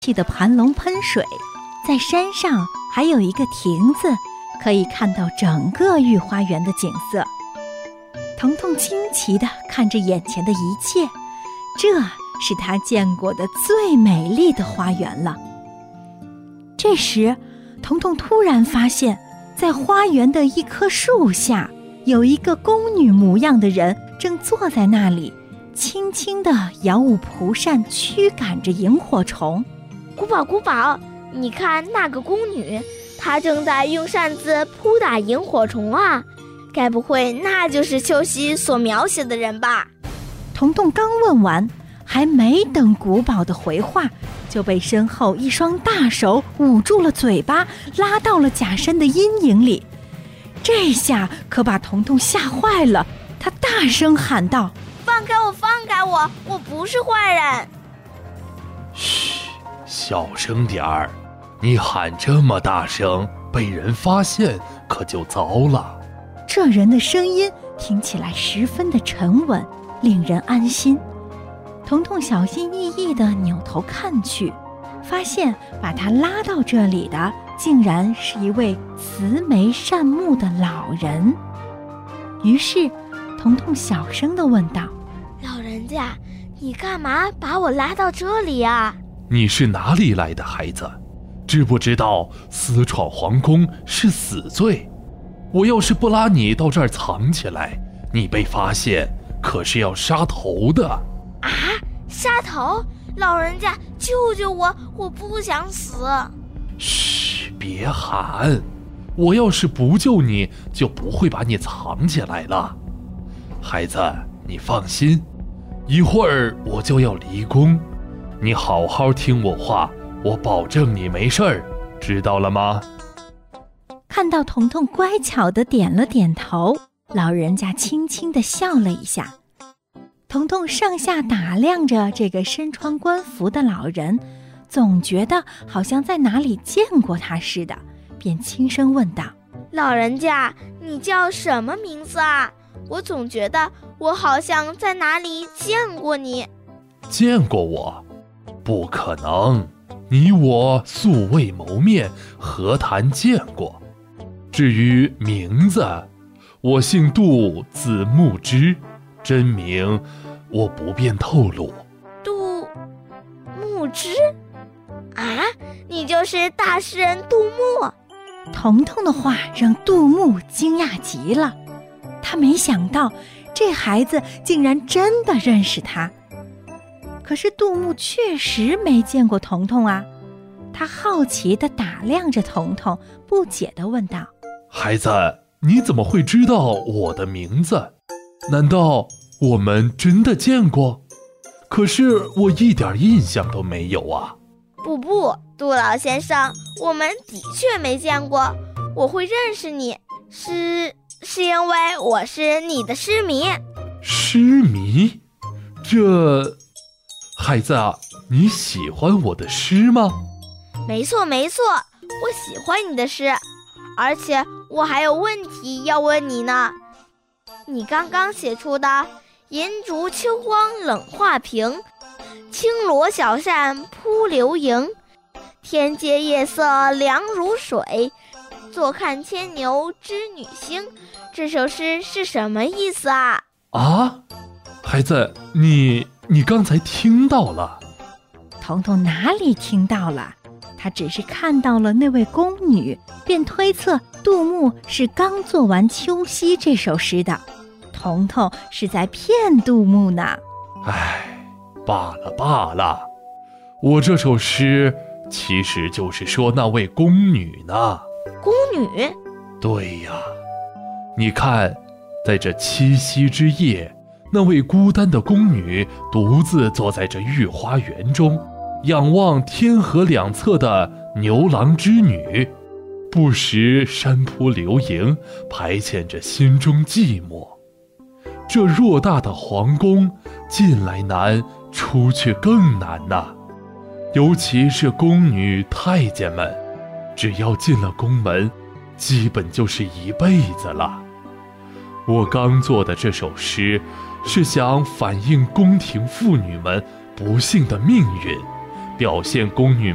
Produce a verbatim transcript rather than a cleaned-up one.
气的盘龙喷水，在山上还有一个亭子，可以看到整个御花园的景色。彤彤惊奇地看着眼前的一切，这是他见过的最美丽的花园了。这时，彤彤突然发现，在花园的一棵树下，有一个宫女模样的人正坐在那里，轻轻地摇舞蒲扇，驱赶着萤火虫。 古堡古堡，你看那个宫女，她正在用扇子扑打萤火虫啊，该不会那就是秋夕所描写的人吧？ 彤彤刚问完，还没等古堡的回话，就被身后一双大手捂住了嘴巴，拉到了假山的阴影里。这下可把彤彤吓坏了，他大声喊道： 放开我，放开我，我不是坏人。 嘘，小声点儿，你喊这么大声，被人发现可就糟了。 这人的声音听起来十分的沉稳，令人安心。彤彤小心翼翼地扭头看去，发现把他拉到这里的竟然是一位慈眉善目的老人。于是彤彤小声地问道： 老人家，你干嘛把我拉到这里啊？ 你是哪里来的孩子？知不知道私闯皇宫是死罪？我要是不拉你到这儿藏起来，你被发现可是要杀头的。 啊，杀头？老人家，救救我，我不想死。 嘘，别喊，我要是不救你，就不会把你藏起来了。孩子，你放心，一会儿我就要离宫，你好好听我话，我保证你没事儿，知道了吗？ 看到彤彤乖巧地点了点头，老人家轻轻地笑了一下。彤彤上下打量着这个身穿官服的老人，总觉得好像在哪里见过他似的，便轻声问道： 老人家，你叫什么名字啊？我总觉得我好像在哪里见过你。 见过我？不可能，你我素未谋面，何谈见过？至于名字，我姓杜，字牧之，真名我不便透露。 杜牧之？啊，你就是大诗人杜牧？ 彤彤的话让杜牧惊讶极了，他没想到这孩子竟然真的认识他。可是杜牧确实没见过彤彤啊，他好奇地打量着彤彤，不解地问道： 孩子，你怎么会知道我的名字？难道我们真的见过？可是我一点印象都没有啊。 不不，杜老先生，我们的确没见过。我会认识你，是是因为我是你的诗迷。 诗迷？这……孩子啊，你喜欢我的诗吗？ 没错没错，我喜欢你的诗，而且我还有问题要问你呢。你刚刚写出的银烛秋光冷画屏，轻罗小扇扑流萤，天阶夜色凉如水，坐看牵牛织女星，这首诗是什么意思啊？ 啊，孩子，你你刚才听到了？ 彤彤哪里听到了？他只是看到了那位宫女，便推测杜牧是刚做完《秋夕》这首诗的。彤彤是在骗杜牧呢。 唉，罢了罢了，我这首诗其实就是说那位宫女呢。 宫女？ 对呀，你看，在这七夕之夜，那位孤单的宫女独自坐在这御花园中，仰望天河两侧的牛郎织女，不时山扑流萤，排遣着心中寂寞。这偌大的皇宫，进来难，出去更难呐。尤其是宫女太监们，只要进了宫门，基本就是一辈子了。我刚做的这首诗，是想反映宫廷妇女们不幸的命运，表现宫女